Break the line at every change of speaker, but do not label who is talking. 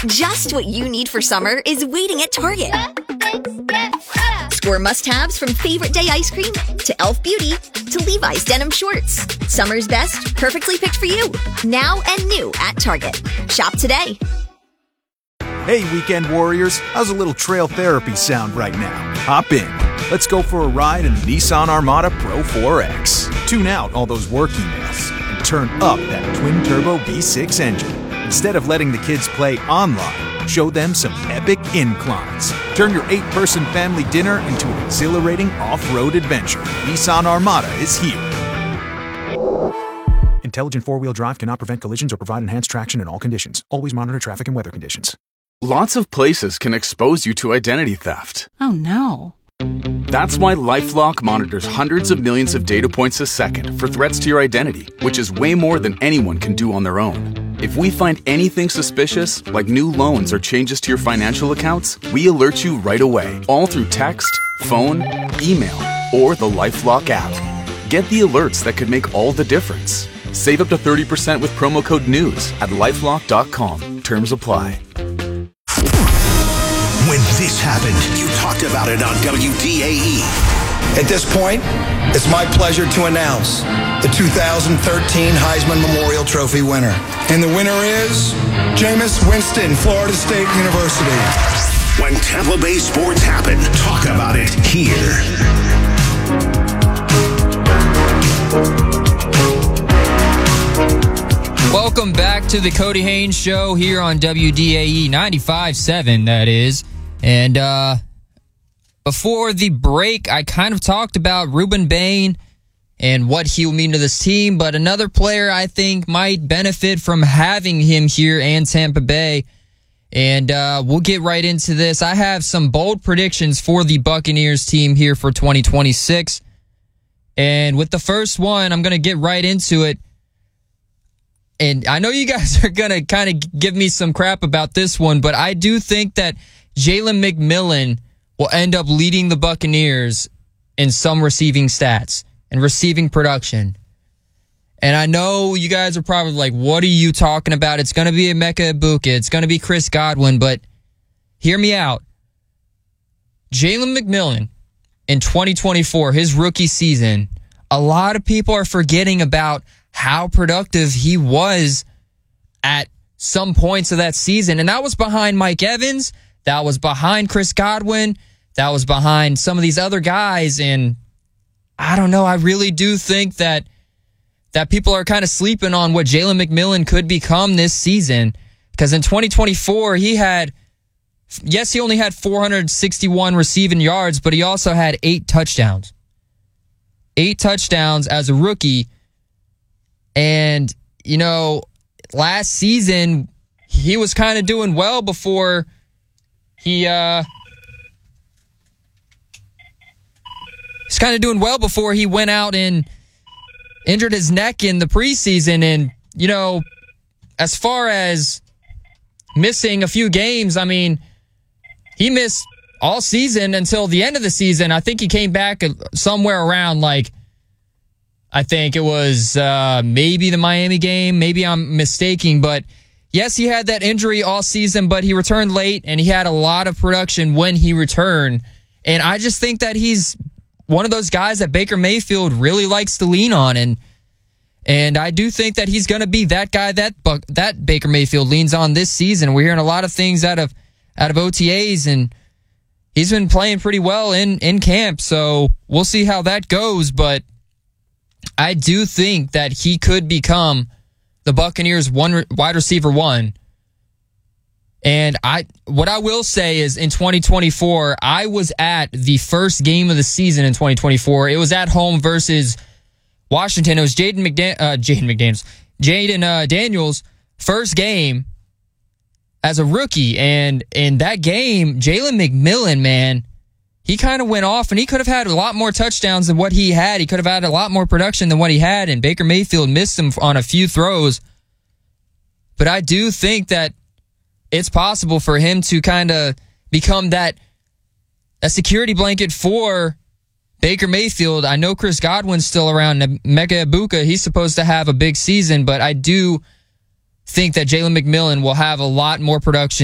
Just what you need for summer is waiting at Target. Score must-haves from Favorite Day ice cream to e.l.f. Beauty to Levi's denim shorts. Summer's best, perfectly picked for you. Now and new at Target. Shop today.
Hey, weekend warriors. How's a little trail therapy sound right now? Hop in. Let's go for a ride in the Nissan Armada Pro 4X. Tune out all those work emails and turn up that twin-turbo V6 engine. Instead of letting the kids play online, show them some epic inclines. Turn your 8-person family dinner into an exhilarating off-road adventure. Nissan Armada is here. Intelligent four-wheel drive cannot prevent collisions or provide enhanced traction in all conditions. Always monitor traffic and weather conditions.
Lots of places can expose you to identity theft.
Oh, no.
That's why LifeLock monitors hundreds of millions of data points a second for threats to your identity, which is way more than anyone can do on their own. If we find anything suspicious, like new loans or changes to your financial accounts, we alert you right away, all through text, phone, email, or the LifeLock app. Get the alerts that could make all the difference. Save up to 30% with promo code NEWS at LifeLock.com. Terms apply.
When this happened, you talked about it on WDAE.
At this point, it's my pleasure to announce the 2013 Heisman Memorial Trophy winner. And the winner is Jameis Winston, Florida State University.
When Tampa Bay sports happen, talk about it here.
Welcome back to the Cody Haynes Show here on WDAE 95.7, that is. And before the break, I kind of talked about Ruben Bain and what he'll mean to this team, but another player I think might benefit from having him here and Tampa Bay. And we'll get right into this. I have some bold predictions for the Buccaneers team here for 2026. And with the first one, I'm going to get right into it. And I know you guys are going to kind of give me some crap about this one, but I do think that Jalen McMillan will end up leading the Buccaneers in some receiving stats and receiving production. And I know you guys are probably like, what are you talking about? It's going to be Emeka Egbuka. It's going to be Chris Godwin, but hear me out. Jalen McMillan in 2024, his rookie season, a lot of people are forgetting about how productive he was at some points of that season. And that was behind Mike Evans. That was behind Chris Godwin. That was behind some of these other guys. And I don't know. I really do think that people are kind of sleeping on what Jalen McMillan could become this season. Because in 2024, he only had 461 receiving yards, but he also had 8 touchdowns. 8 touchdowns as a rookie. And, you know, last season, he was kind of doing well before he went out and injured his neck in the preseason. And, you know, as far as missing a few games, I mean, he missed all season until the end of the season. I think he came back somewhere around, like, I think it was maybe the Miami game. Maybe I'm mistaking, but yes, he had that injury all season, but he returned late, and he had a lot of production when he returned. And I just think that he's one of those guys that Baker Mayfield really likes to lean on, and I do think that he's going to be that guy that Baker Mayfield leans on this season. We're hearing a lot of things out of OTAs, and he's been playing pretty well in camp, so we'll see how that goes, but I do think that he could become the Buccaneers' wide receiver one. And what I will say is in 2024, I was at the first game of the season in 2024. It was at home versus Washington. It was Jayden Daniels' first game as a rookie. And in that game, Jalen McMillan, man, he kind of went off, and he could have had a lot more touchdowns than what he had. He could have had a lot more production than what he had, and Baker Mayfield missed him on a few throws. But I do think that it's possible for him to kind of become a security blanket for Baker Mayfield. I know Chris Godwin's still around. Emeka Egbuka, he's supposed to have a big season, but I do think that Jalen McMillan will have a lot more production